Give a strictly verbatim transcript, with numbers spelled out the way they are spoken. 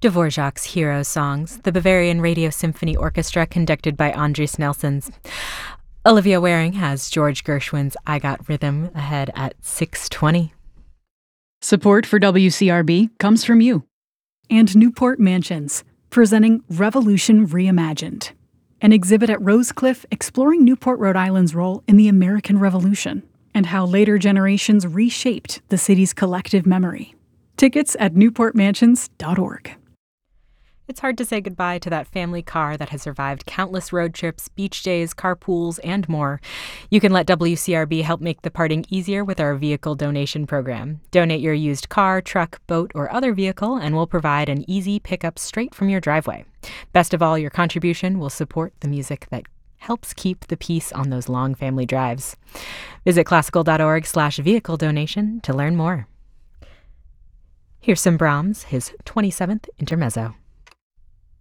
Dvorak's Hero Songs, the Bavarian Radio Symphony Orchestra conducted by Andris Nelsons. Olivia Waring has George Gershwin's I Got Rhythm ahead at six twenty. Support for W C R B comes from you. And Newport Mansions, presenting Revolution Reimagined, an exhibit at Rosecliff exploring Newport, Rhode Island's role in the American Revolution and how later generations reshaped the city's collective memory. Tickets at newport mansions dot org. It's hard to say goodbye to that family car that has survived countless road trips, beach days, carpools, and more. You can let W C R B help make the parting easier with our vehicle donation program. Donate your used car, truck, boat, or other vehicle, and we'll provide an easy pickup straight from your driveway. Best of all, your contribution will support the music that helps keep the peace on those long family drives. Visit classical.org slash vehicle donation to learn more. Here's some Brahms, his twenty-seventh Intermezzo.